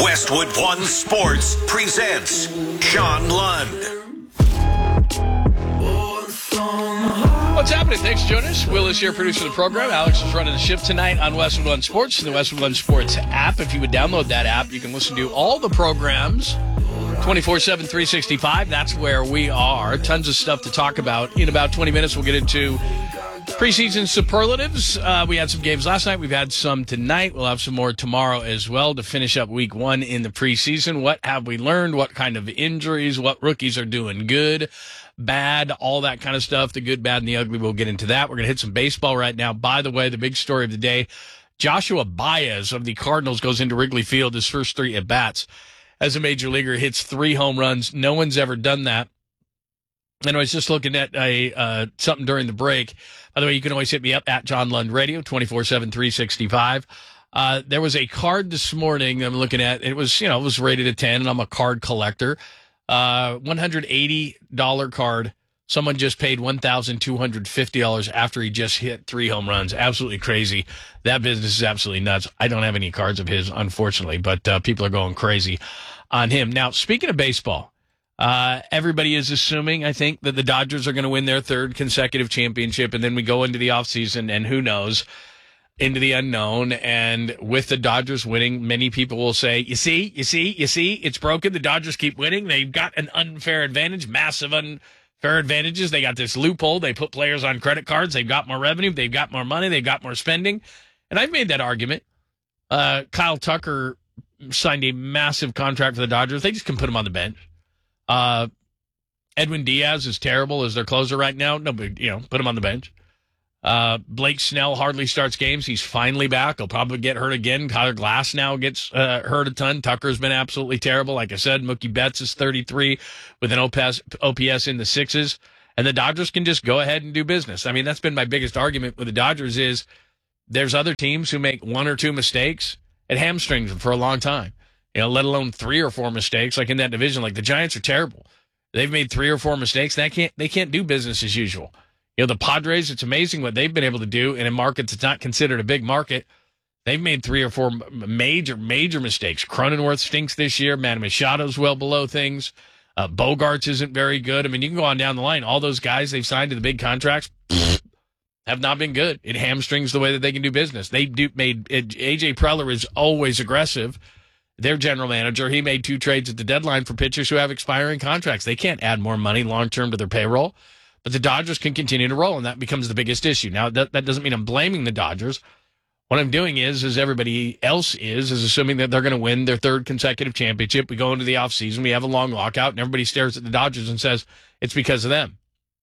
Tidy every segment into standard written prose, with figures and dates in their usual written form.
Westwood One Sports presents Sean Lund. What's happening? Thanks for joining us. Will is here, producer of the program. Alex is running the shift tonight on Westwood One Sports and the Westwood One Sports app. If you would download that app, you can listen to all the programs 24/7, 365. That's where we are. Tons of stuff to talk about. In about 20 minutes, we'll get into preseason superlatives. We had some games last night. We've had some tonight. We'll have some more tomorrow as well to finish up week one in the preseason. What have we learned? What kind of injuries? What rookies are doing good, bad, all that kind of stuff. The good, bad, and the ugly. We'll get into that. We're going to hit some baseball right now. By the way, the big story of the day, Joshua Baez of the Cardinals goes into Wrigley Field, his first three at-bats as a major leaguer, hits 3 home runs. No one's ever done that. And I was just looking at something during the break. By the way, you can always hit me up at John Lund Radio, 24/7, 365. There was a card this morning I'm looking at. It was rated a 10, and I'm a card collector. $180 card. Someone just paid $1,250 after he just hit 3 home runs. Absolutely crazy. That business is absolutely nuts. I don't have any cards of his, unfortunately, but people are going crazy on him. Now, speaking of baseball, everybody is assuming, I think, that the Dodgers are going to win their 3rd consecutive championship, and then we go into the offseason, and who knows, into the unknown. And with the Dodgers winning, many people will say, you see, it's broken. The Dodgers keep winning. They've got an unfair advantage, massive unfair advantages. They got this loophole. They put players on credit cards. They've got more revenue. They've got more money. They've got more spending. And I've made that argument. Kyle Tucker signed a massive contract for the Dodgers. They just can put him on the bench. Edwin Diaz is terrible as their closer right now. No big, put him on the bench. Blake Snell hardly starts games. He's finally back. He'll probably get hurt again. Tyler Glass now gets hurt a ton. Tucker's been absolutely terrible. Like I said, Mookie Betts is 33 with an OPS in the 6s. And the Dodgers can just go ahead and do business. I mean, that's been my biggest argument with the Dodgers is there's other teams who make 1 or 2 mistakes. It hamstrings them for a long time. Let alone 3 or 4 mistakes like in that division. Like the Giants are terrible. They've made 3 or 4 mistakes. They can't do business as usual. The Padres, it's amazing what they've been able to do in a market that's not considered a big market. They've made 3 or 4 major mistakes. Cronenworth stinks this year. Manny Machado's well below things. Bogarts isn't very good. I mean, you can go on down the line. All those guys they've signed to the big contracts have not been good. It hamstrings the way that they can do business. A.J. Preller is always aggressive. Their general manager, he made 2 trades at the deadline for pitchers who have expiring contracts. They can't add more money long-term to their payroll, but the Dodgers can continue to roll, and that becomes the biggest issue. Now, that doesn't mean I'm blaming the Dodgers. What I'm doing is everybody else is assuming that they're going to win their 3rd consecutive championship. We go into the offseason, we have a long lockout, and everybody stares at the Dodgers and says it's because of them.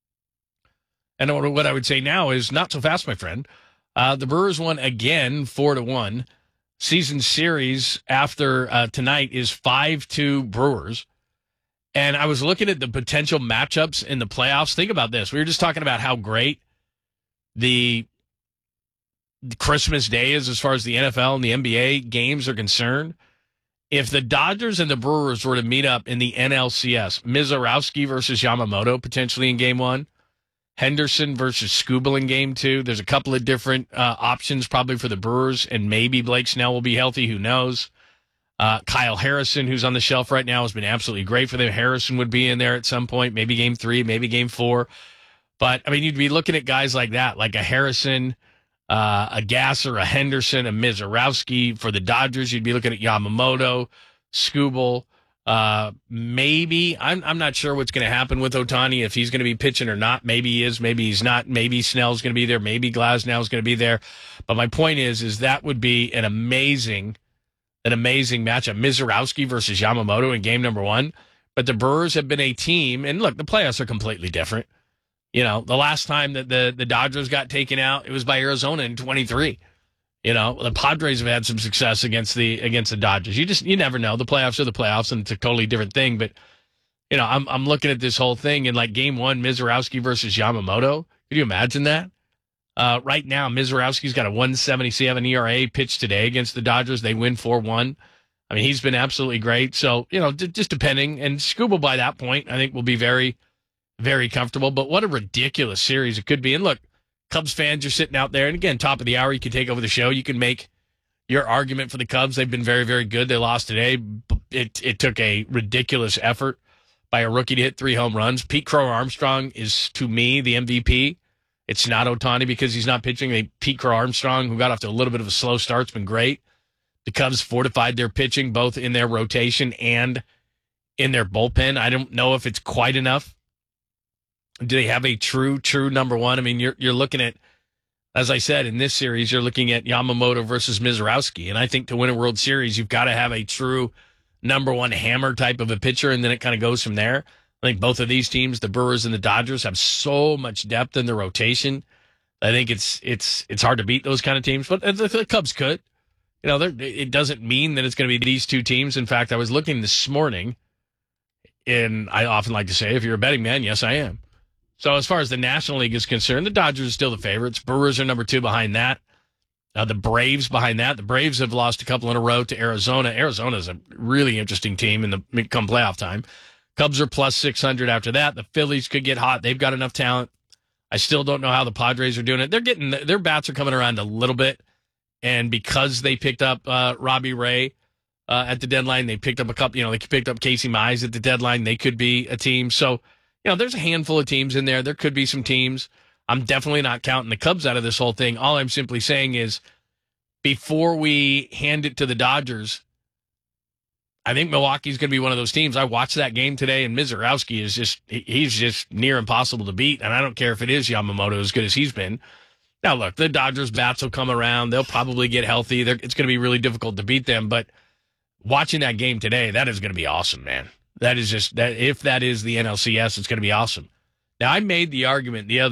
And what I would say now is not so fast, my friend. The Brewers won again 4-1. Season series after tonight is 5-2 Brewers. And I was looking at the potential matchups in the playoffs. Think about this. We were just talking about how great the Christmas Day is as far as the NFL and the NBA games are concerned. If the Dodgers and the Brewers were to meet up in the NLCS, Mizorowski versus Yamamoto potentially in Game 1, Henderson versus Skubal in Game 2. There's a couple of different options probably for the Brewers, and maybe Blake Snell will be healthy. Who knows? Kyle Harrison, who's on the shelf right now, has been absolutely great for them. Harrison would be in there at some point, maybe Game 3, maybe Game 4. But, I mean, you'd be looking at guys like that, like a Harrison, a Gasser, a Henderson, a Mizorowski. For the Dodgers, you'd be looking at Yamamoto, Skubal. Maybe I'm not sure what's going to happen with Ohtani, if he's going to be pitching or not. Maybe he is, maybe he's not. Maybe Snell's going to be there. Maybe Glasnow's going to be there. But my point is that would be an amazing matchup. Mizorowski versus Yamamoto in game number 1. But the Brewers have been a team, and look, the playoffs are completely different. The last time that the Dodgers got taken out, it was by Arizona in 23. The Padres have had some success against the Dodgers. You never know. The playoffs are the playoffs, and it's a totally different thing. But I'm looking at this whole thing, and like Game 1, Mizorowski versus Yamamoto. Could you imagine that? Right now, Mizorowski's got a 1.77 ERA pitched today against the Dodgers. They win 4-1. I mean, he's been absolutely great. So just depending, and Skubal by that point, I think will be very, very comfortable. But what a ridiculous series it could be. And look, Cubs fans are sitting out there, and again, top of the hour, you can take over the show. You can make your argument for the Cubs, they've been very, very good. They lost today. It took a ridiculous effort by a rookie to hit 3 home runs. Pete Crow Armstrong is, to me, the MVP. It's not Ohtani because he's not pitching. Pete Crow Armstrong, who got off to a little bit of a slow start, has been great. The Cubs fortified their pitching, both in their rotation and in their bullpen. I don't know if it's quite enough. Do they have a true number one? I mean, you're looking at, as I said, in this series, you're looking at Yamamoto versus Mizorowski. And I think to win a World Series, you've got to have a true number one hammer type of a pitcher, and then it kind of goes from there. I think both of these teams, the Brewers and the Dodgers, have so much depth in the rotation. I think it's hard to beat those kind of teams, but the Cubs could. You know, it doesn't mean that it's going to be these two teams. In fact, I was looking this morning, and I often like to say, if you're a betting man, yes, I am. So as far as the National League is concerned, the Dodgers are still the favorites. Brewers are number 2 behind that. The Braves behind that. The Braves have lost a couple in a row to Arizona. Arizona is a really interesting team in the come playoff time. Cubs are plus 600 after that. The Phillies could get hot. They've got enough talent. I still don't know how the Padres are doing it. They're getting their bats are coming around a little bit, and because they picked up Robbie Ray at the deadline, they picked up a couple. You know, they picked up Casey Mize at the deadline. They could be a team. So, you know, there's a handful of teams in there. There could be some teams. I'm definitely not counting the Cubs out of this whole thing. All I'm simply saying is, before we hand it to the Dodgers, I think Milwaukee's going to be one of those teams. I watched that game today, and Mizorowski he's just near impossible to beat. And I don't care if it is Yamamoto, as good as he's been. Now, look, the Dodgers bats will come around. They'll probably get healthy. It's going to be really difficult to beat them. But watching that game today, that is going to be awesome, man. That is just that. If that is the NLCS, it's going to be awesome. Now, I made the argument might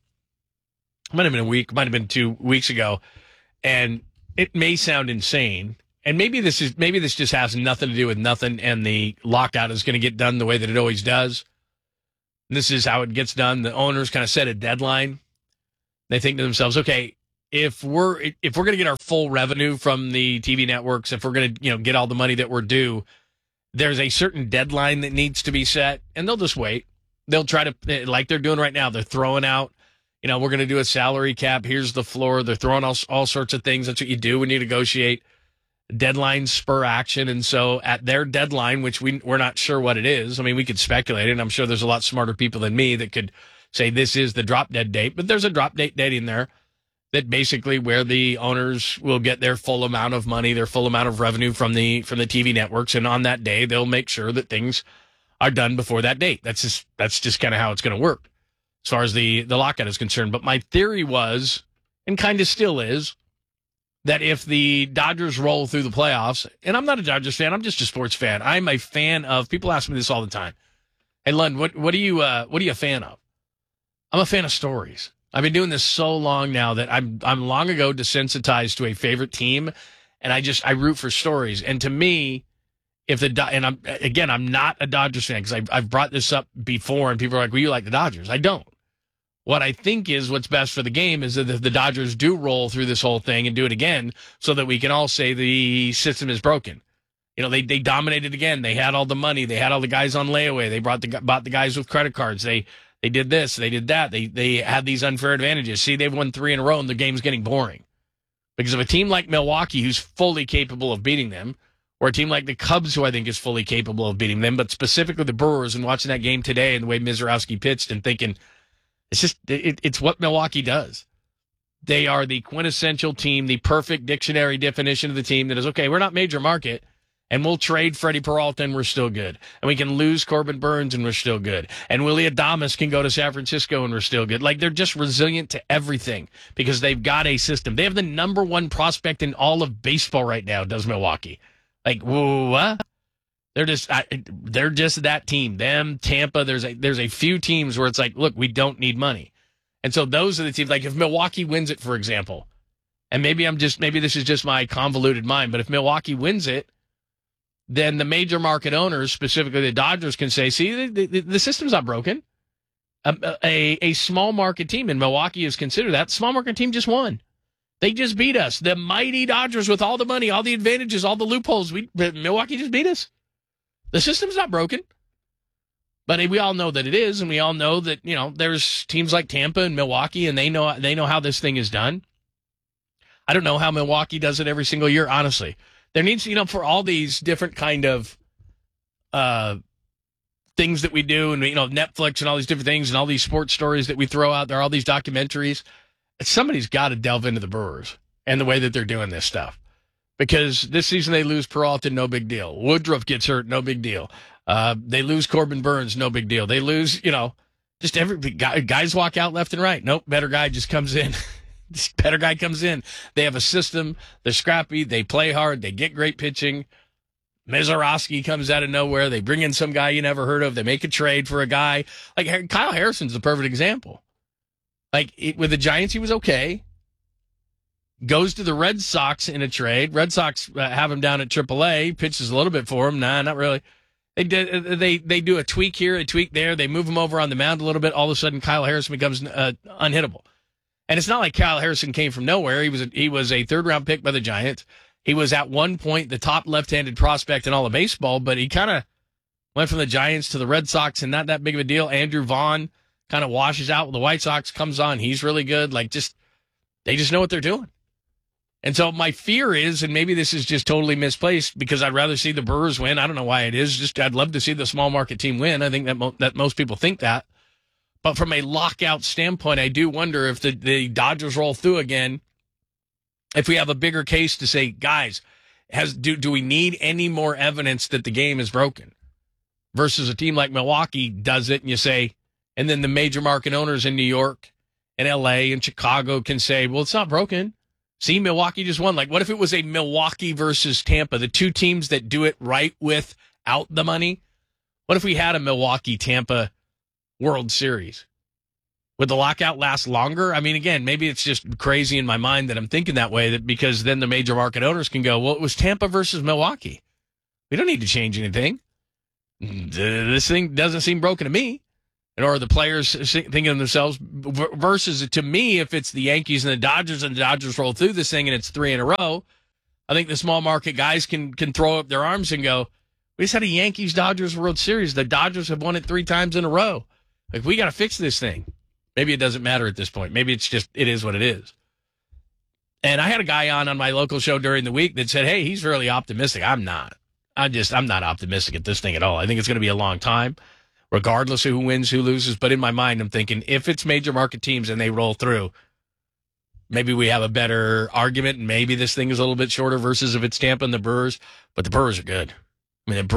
have been 2 weeks ago, and it may sound insane. And maybe this just has nothing to do with nothing, and the lockout is going to get done the way that it always does. This is how it gets done. The owners kind of set a deadline. They think to themselves, okay, if we're going to get our full revenue from the TV networks, if we're going to get all the money that we're due, there's a certain deadline that needs to be set, and they'll just wait. They'll try to, like they're doing right now, they're throwing out, we're going to do a salary cap. Here's the floor. They're throwing all sorts of things. That's what you do when you negotiate. Deadlines spur action, and so at their deadline, which we're not sure what it is. I mean, we could speculate, and I'm sure there's a lot smarter people than me that could say this is the drop dead date, but there's a drop date date in there that basically where the owners will get their full amount of money, their full amount of revenue from the TV networks, and on that day they'll make sure that things are done before that date. That's just kind of how it's going to work as far as the lockout is concerned. But my theory was, and kind of still is, that if the Dodgers roll through the playoffs, and I'm not a Dodgers fan, I'm just a sports fan. I'm a fan of, people ask me this all the time. Hey, Lund, what are you a fan of? I'm a fan of stories. I've been doing this so long now that I'm long ago desensitized to a favorite team, and I root for stories. And to me, I'm not a Dodgers fan, because I've brought this up before, and people are like, well, you like the Dodgers. I don't. What I think is what's best for the game is that if the Dodgers do roll through this whole thing and do it again, so that we can all say the system is broken. They dominated again. They had all the money. They had all the guys on layaway. They bought the guys with credit cards. They did this. They did that. They had these unfair advantages. See, they've won 3 in a row, and the game's getting boring. Because of a team like Milwaukee, who's fully capable of beating them, or a team like the Cubs, who I think is fully capable of beating them, but specifically the Brewers, and watching that game today and the way Mizorowski pitched and thinking, it's what Milwaukee does. They are the quintessential team, the perfect dictionary definition of the team that is, okay, we're not major market, and we'll trade Freddie Peralta and we're still good. And we can lose Corbin Burns and we're still good. And Willie Adames can go to San Francisco and we're still good. Like, they're just resilient to everything because they've got a system. They have the number 1 prospect in all of baseball right now, does Milwaukee. Like, what? They're just that team. Them, Tampa, there's a few teams where it's like, look, we don't need money. And so those are the teams. Like, if Milwaukee wins it, for example, and maybe this is just my convoluted mind, but if Milwaukee wins it, then the major market owners, specifically the Dodgers, can say, see, the system's not broken. A small market team, and Milwaukee is considered that small market team, just won. They just beat us. The mighty Dodgers with all the money, all the advantages, all the loopholes. Milwaukee just beat us. The system's not broken, but we all know that it is, and we all know that there's teams like Tampa and Milwaukee, and they know how this thing is done. I don't know how Milwaukee does it every single year, honestly. There needs, for all these different kind of things that we do, and, Netflix and all these different things and all these sports stories that we throw out there, all these documentaries, somebody's got to delve into the Brewers and the way that they're doing this stuff. Because this season they lose Peralta, no big deal. Woodruff gets hurt, no big deal. They lose Corbin Burns, no big deal. They lose, just every guys walk out left and right. Nope, better guy just comes in. This better guy comes in. They have a system. They're scrappy. They play hard. They get great pitching. Mizorowski comes out of nowhere. They bring in some guy you never heard of. They make a trade for a guy. Like Kyle Harrison's the perfect example. With the Giants, he was okay. Goes to the Red Sox in a trade. Red Sox have him down at AAA. Pitches a little bit for him. Nah, not really. They do a tweak here, a tweak there. They move him over on the mound a little bit. All of a sudden, Kyle Harrison becomes unhittable. And it's not like Kyle Harrison came from nowhere. He was a third-round pick by the Giants. He was at one point the top left-handed prospect in all of baseball, but he kind of went from the Giants to the Red Sox and not that big of a deal. Andrew Vaughn kind of washes out when the White Sox comes on. He's really good. They just know what they're doing. And so my fear is, and maybe this is just totally misplaced because I'd rather see the Brewers win. I don't know why it is. Just I'd love to see the small market team win. I think that most people think that. But from a lockout standpoint, I do wonder if the Dodgers roll through again, if we have a bigger case to say, guys, do we need any more evidence that the game is broken? Versus a team like Milwaukee does it, and you say, and then the major market owners in New York and L.A. and Chicago can say, well, it's not broken. See, Milwaukee just won. What if it was a Milwaukee versus Tampa, the two teams that do it right without the money? What if we had a Milwaukee-Tampa World Series? Would the lockout last longer? I mean, again, maybe it's just crazy in my mind that I'm thinking that way, because then the major market owners can go, well, it was Tampa versus Milwaukee. We don't need to change anything. This thing doesn't seem broken to me. Or the players thinking to themselves, versus to me, if it's the Yankees and the Dodgers roll through this thing and it's 3 in a row, I think the small market guys can throw up their arms and go, we just had a Yankees-Dodgers World Series. The Dodgers have won it 3 times in a row. We got to fix this thing. Maybe it doesn't matter at this point. Maybe it's just, it is what it is. And I had a guy on my local show during the week that said, hey, he's really optimistic. I'm not. I'm not optimistic at this thing at all. I think it's going to be a long time, regardless of who wins, who loses. But in my mind, I'm thinking if it's major market teams and they roll through, maybe we have a better argument, and maybe this thing is a little bit shorter versus if it's Tampa and the Brewers. But the Brewers are good. I mean, the